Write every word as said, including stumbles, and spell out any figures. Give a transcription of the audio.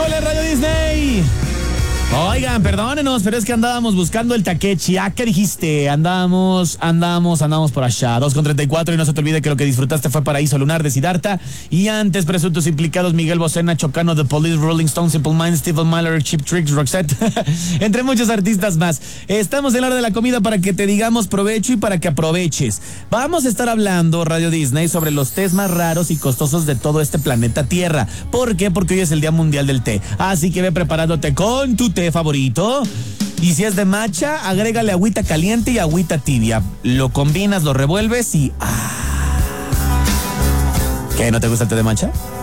¡Súbele, Radio Disney! Oigan, perdónenos, pero es que andábamos buscando el Takechi. Ah, ¿qué dijiste? Andábamos, andamos, andamos por allá. dos con treinta y cuatro y no se te olvide que lo que disfrutaste fue Paraíso Lunar de Siddhartha. Y antes, presuntos implicados: Miguel Bocena, Chocano, The Police, Rolling Stone, Simple Minds, Stephen Miller, Cheap Tricks, Roxette, entre muchos artistas más. Estamos en la hora de la comida para que te digamos provecho y para que aproveches. Vamos a estar hablando, Radio Disney, sobre los tés más raros y costosos de todo este planeta Tierra. ¿Por qué? Porque hoy es el Día Mundial del Té. Así que ve preparándote con tu té favorito. Y si es de matcha, agrégale agüita caliente y agüita tibia. Lo combinas, lo revuelves y... ¡ah! ¿Qué? ¿No te gusta el té de matcha?